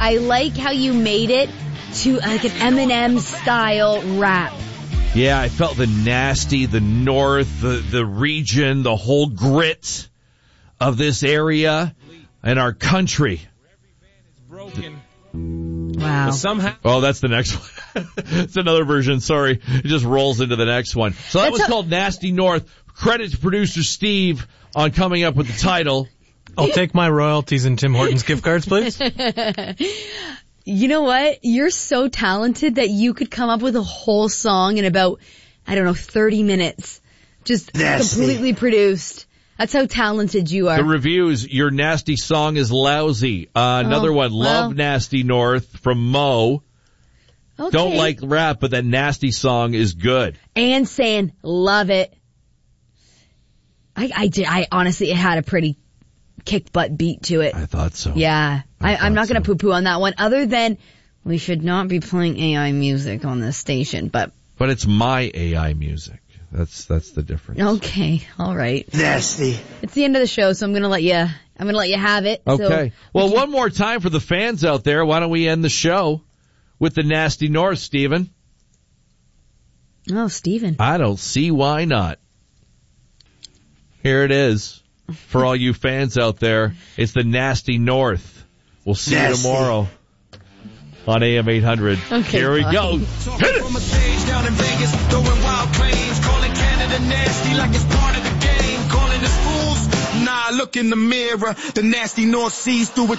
I like how you made it to like an Eminem style rap. Yeah, I felt the nasty, the north, the region, the whole grit of this area and our country. Wow. Oh, that's the next one. It's another version, sorry. It just rolls into the next one. So that was called Nasty North. Credit to producer Steve on coming up with the title. I'll take my royalties in Tim Hortons gift cards, please. You know what? You're so talented that you could come up with a whole song in about, 30 minutes. Just completely produced. That's how talented you are. The reviews, your nasty song is lousy. Another one, Love Nasty North from Mo. Okay. Don't like rap, but that nasty song is good. And saying, love it. I honestly, it had a pretty kick butt beat to it. I thought so. Yeah. I'm not going to poo-poo on that one, other than we should not be playing AI music on this station, but it's my AI music. That's the difference. Okay. All right. Nasty. It's the end of the show, so I'm going to let you have it. Okay. So well, one more time for the fans out there. Why don't we end the show with the Nasty North, Stephen? Oh, Stephen. I don't see why not. Here it is. For all you fans out there, it's the Nasty North. We'll see you tomorrow on AM 800. Okay, here we go. Hit it! From a stage down in Vegas, throwing wild claims, calling Canada nasty like it's part of the game, calling us fools. Nah, look in the mirror, the Nasty North sees through it.